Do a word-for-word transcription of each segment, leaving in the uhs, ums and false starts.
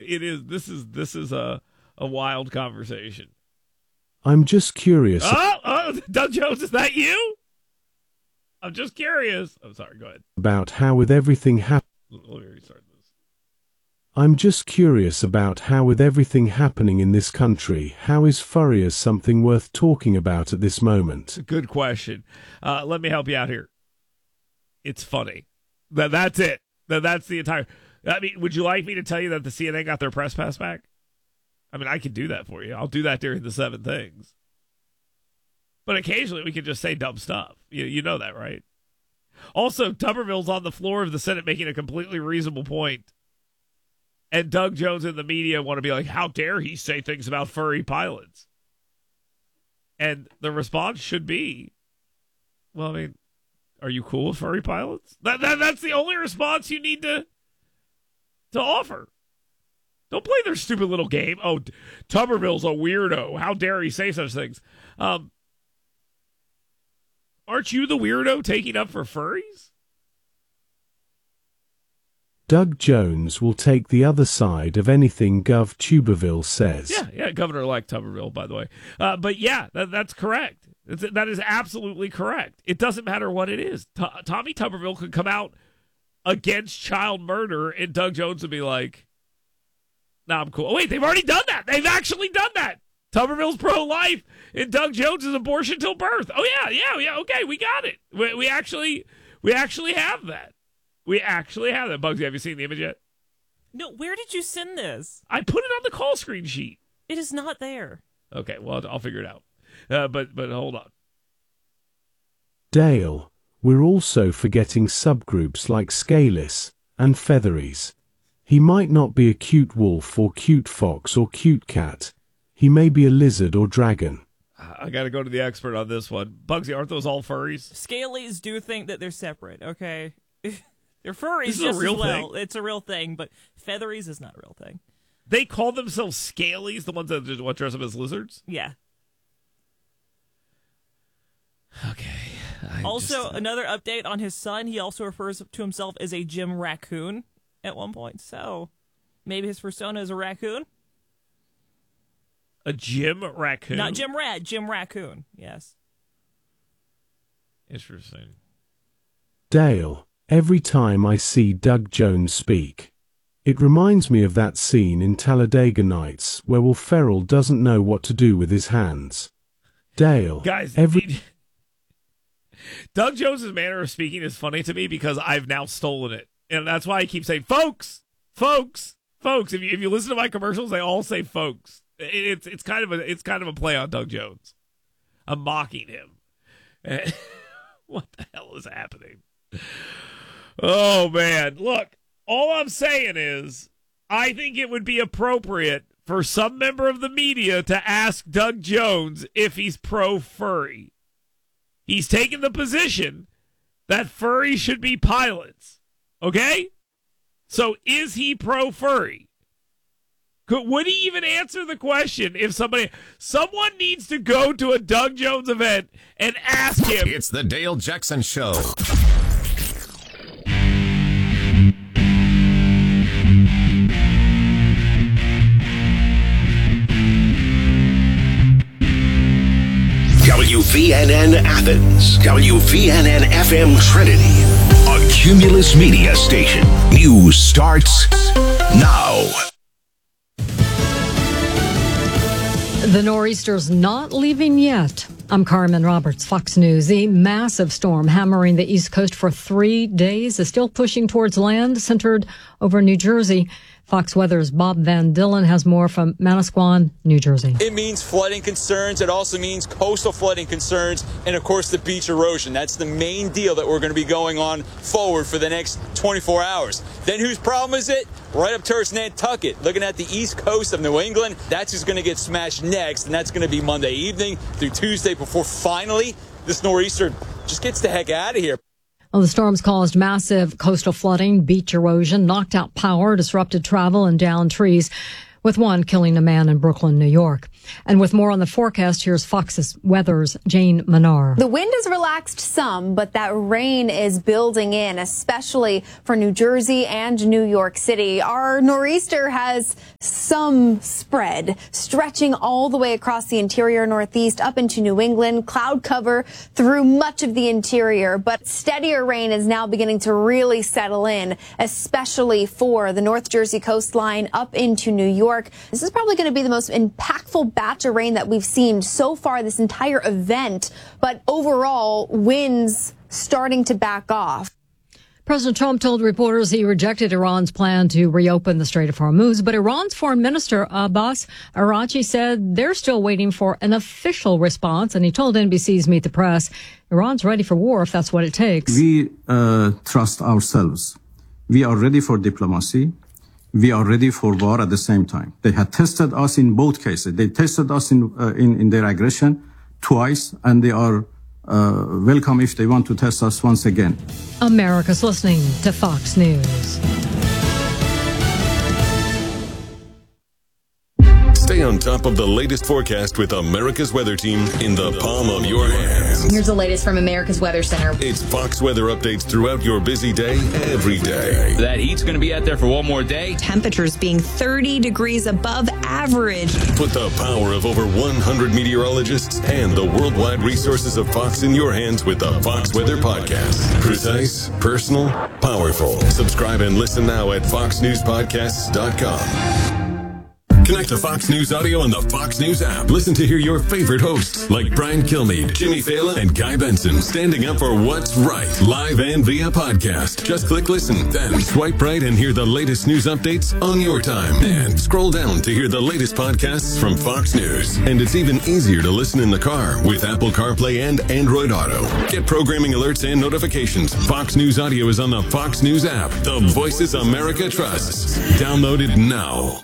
it is. This is this is a a wild conversation. I'm just curious. Oh, oh, Doug Jones, is that you? I'm just curious. I'm sorry. Go ahead. About how with everything happening. Let me restart this. I'm just curious about how with everything happening in this country, how is Furriers something worth talking about at this moment? Good question. Uh, let me help you out here. It's funny. That that's it. That that's the entire. I mean, would you like me to tell you that the C N N got their press pass back? I mean, I could do that for you. I'll do that during the seven things. But occasionally we can just say dumb stuff. You you know that, right? Also, Tuberville's on the floor of the Senate making a completely reasonable point. And Doug Jones and the media want to be like, how dare he say things about furry pilots? And the response should be, well, I mean, are you cool with furry pilots? That, that That's the only response you need to to offer. Don't play their stupid little game. Oh, Tuberville's a weirdo. How dare he say such things? Um, aren't you the weirdo taking up for furries? Doug Jones will take the other side of anything Gov Tuberville says. Yeah, yeah, Governor-elect Tuberville, by the way. Uh, but yeah, that, that's correct. It's, that is absolutely correct. It doesn't matter what it is. T- Tommy Tuberville could come out against child murder, and Doug Jones would be like, nah, I'm cool. Oh, wait, they've already done that. They've actually done that. Tuberville's pro-life, and Doug Jones is abortion till birth. Oh, yeah, yeah, yeah, okay, we got it. We, we actually we actually have that. We actually have that. Bugsy, have you seen the image yet? No, where did you send this? I put it on the call screen sheet. It is not there. Okay, well, I'll figure it out. Uh, but but hold on. Dale, we're also forgetting subgroups like Scaleless and Featheries. He might not be a cute wolf or cute fox or cute cat. He may be a lizard or dragon. I got to go to the expert on this one. Bugsy, aren't those all furries? Scalies do think that they're separate, okay? They're furries this is just a real as well. thing. It's a real thing, but featheries is not a real thing. They call themselves scalies, the ones that just what dress up as lizards? Yeah. Okay. I also, just, uh... another update on his son. He also refers to himself as a Jim Raccoon at one point. So maybe his persona is a raccoon? A Jim Raccoon? Not Jim Rat, Jim Raccoon. Yes. Interesting. Dale, every time I see Doug Jones speak, it reminds me of that scene in Talladega Nights where Will Ferrell doesn't know what to do with his hands. Dale, guys, every... He... Doug Jones' manner of speaking is funny to me because I've now stolen it. And that's why I keep saying, folks, folks, folks. If you, if you listen to my commercials, they all say folks. It, it's it's kind of a it's kind of a play on Doug Jones. I'm mocking him. What the hell is happening? Oh, man. Look, all I'm saying is I think it would be appropriate for some member of the media to ask Doug Jones if he's pro-furry. He's taken the position that furry should be pilots. Okay? So is he pro-furry? Could, would he even answer the question if somebody... Someone needs to go to a Doug Jones event and ask him... It's the Dale Jackson Show. W V N N Athens, W V N N F M Trinity, a Cumulus Media station. News starts now. The nor'easter's not leaving yet. I'm Carmen Roberts, Fox News. The massive storm hammering the East Coast for three days is still pushing towards land, centered over New Jersey. Fox Weather's Bob Van Dillen has more from Manasquan, New Jersey. It means flooding concerns. It also means coastal flooding concerns and, of course, the beach erosion. That's the main deal that we're going to be going on forward for the next twenty-four hours. Then whose problem is it? Right up towards Nantucket, looking at the east coast of New England. That's who's going to get smashed next, and that's going to be Monday evening through Tuesday before finally this nor'easter just gets the heck out of here. Well, the storms caused massive coastal flooding, beach erosion, knocked out power, disrupted travel, and downed trees. with one killing a man in Brooklyn, New York. And with more on the forecast, here's Fox's Weather's Jane Manar. The wind has relaxed some, but that rain is building in, especially for New Jersey and New York City. Our nor'easter has some spread, stretching all the way across the interior Northeast up into New England, cloud cover through much of the interior, but steadier rain is now beginning to really settle in, especially for the North Jersey coastline up into New York. This is probably going to be the most impactful batch of rain that we've seen so far this entire event, but overall, winds starting to back off. President Trump told reporters he rejected Iran's plan to reopen the Strait of Hormuz, but Iran's Foreign Minister Abbas Araghchi said they're still waiting for an official response, and he told N B C's Meet the Press Iran's ready for war if that's what it takes. We uh, trust ourselves. We are ready for diplomacy. We are ready for war at the same time. They had tested us in both cases. They tested us in uh, in, in their aggression twice, and they are uh, welcome if they want to test us once again. America's listening to Fox News. Stay on top of the latest forecast with America's Weather Team in the palm of your hands. Here's the latest from America's Weather Center. It's Fox weather updates throughout your busy day, every day. That heat's going to be out there for one more day. Temperatures being thirty degrees above average. Put the power of over one hundred meteorologists and the worldwide resources of Fox in your hands with the Fox Weather Podcast. Precise, personal, powerful. Subscribe and listen now at fox news podcasts dot com. Connect to Fox News Audio on the Fox News app. Listen to hear your favorite hosts like Brian Kilmeade, Jimmy Fallon, and Guy Benson standing up for what's right, live and via podcast. Just click listen, then swipe right and hear the latest news updates on your time. And scroll down to hear the latest podcasts from Fox News. And it's even easier to listen in the car with Apple CarPlay and Android Auto. Get programming alerts and notifications. Fox News Audio is on the Fox News app. The voices America trusts. Download it now.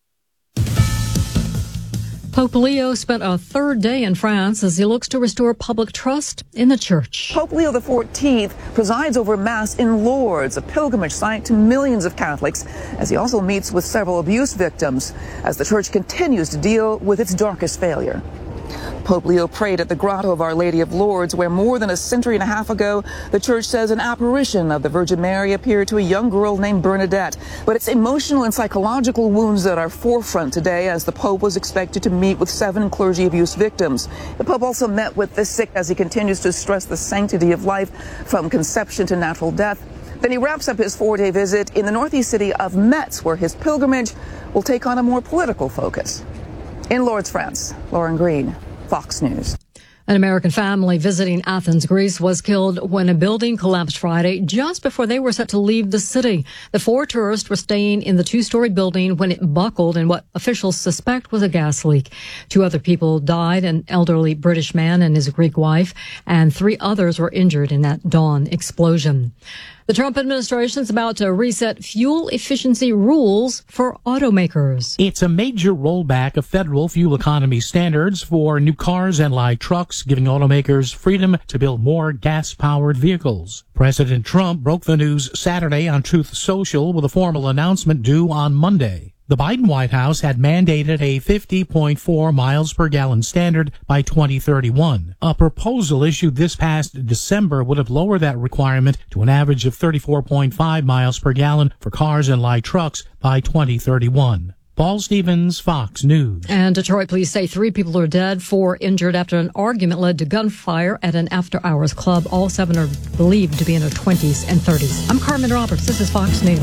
Pope Leo spent a third day in France as he looks to restore public trust in the church. Pope Leo the fourteenth presides over Mass in Lourdes, a pilgrimage site to millions of Catholics, as he also meets with several abuse victims as the church continues to deal with its darkest failure. Pope Leo prayed at the Grotto of Our Lady of Lourdes, where more than a century and a half ago, the church says an apparition of the Virgin Mary appeared to a young girl named Bernadette. But it's emotional and psychological wounds that are forefront today, as the Pope was expected to meet with seven clergy abuse victims. The Pope also met with the sick as he continues to stress the sanctity of life from conception to natural death. Then he wraps up his four-day visit in the northeast city of Metz, where his pilgrimage will take on a more political focus. In Lourdes, France, Lauren Green, Fox News. An American family visiting Athens, Greece, was killed when a building collapsed Friday just before they were set to leave the city. The four tourists were staying in the two-story building when it buckled in what officials suspect was a gas leak. Two other people died, an elderly British man and his Greek wife, and three others were injured in that dawn explosion. The Trump administration is about to reset fuel efficiency rules for automakers. It's a major rollback of federal fuel economy standards for new cars and light trucks, giving automakers freedom to build more gas-powered vehicles. President Trump broke the news Saturday on Truth Social with a formal announcement due on Monday. The Biden White House had mandated a fifty point four miles per gallon standard by twenty thirty-one. A proposal issued this past December would have lowered that requirement to an average of thirty-four point five miles per gallon for cars and light trucks by twenty thirty-one. Paul Stevens, Fox News. And Detroit police say three people are dead, four injured after an argument led to gunfire at an after-hours club. All seven are believed to be in their twenties and thirties. I'm Carmen Roberts. This is Fox News.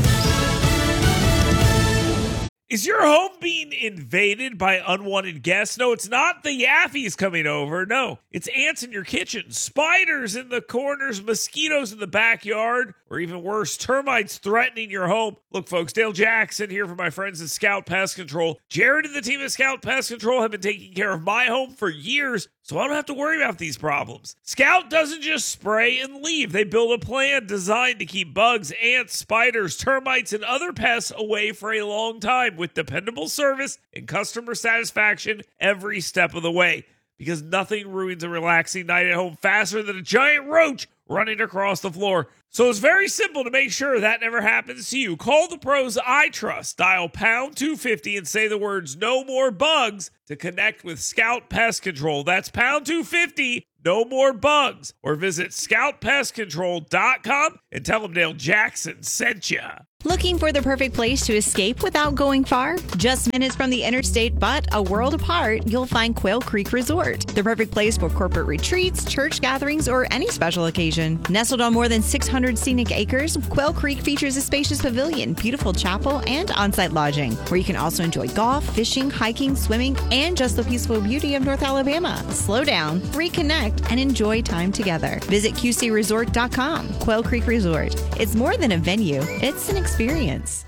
Is your home being invaded by unwanted guests? No, it's not the Yaffies coming over. No, it's ants in your kitchen, spiders in the corners, mosquitoes in the backyard, or even worse, termites threatening your home. Look, folks, Dale Jackson here for my friends at Scout Pest Control. Jared and the team at Scout Pest Control have been taking care of my home for years, so I don't have to worry about these problems. Scout doesn't just spray and leave. They build a plan designed to keep bugs, ants, spiders, termites, and other pests away for a long time with dependable service and customer satisfaction every step of the way. Because nothing ruins a relaxing night at home faster than a giant roach running across the floor. So it's very simple to make sure that never happens to you. Call the pros I trust. Dial pound two fifty and say the words "no more bugs" to connect with Scout Pest Control. That's pound two fifty, no more bugs. Or visit scout pest control dot com and tell them Dale Jackson sent you. Looking for the perfect place to escape without going far? Just minutes from the interstate, but a world apart, you'll find Quail Creek Resort. The perfect place for corporate retreats, church gatherings, or any special occasion. Nestled on more than six hundred scenic acres, Quail Creek features a spacious pavilion, beautiful chapel, and on-site lodging, where you can also enjoy golf, fishing, hiking, swimming, and just the peaceful beauty of North Alabama. Slow down, reconnect, and enjoy time together. Visit Q C resort dot com. Quail Creek Resort. It's more than a venue, it's an experience. Experience.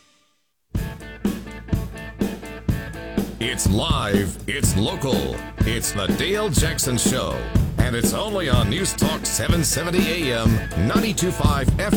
It's live, it's local, it's the Dale Jackson Show, and it's only on News Talk seven seventy A M, ninety-two point five F M.